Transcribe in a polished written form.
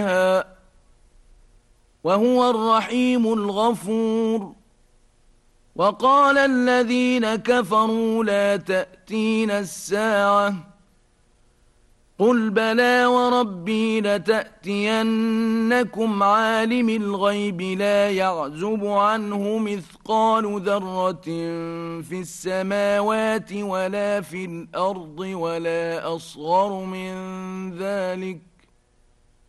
عليها وهو الرحيم الغفور. وقال الذين كفروا لا تأتين الساعة قل بلى وربي لتأتينكم عالم الغيب لا يعزب عنه مثقال ذرة في السماوات ولا في الأرض ولا أصغر من ذلك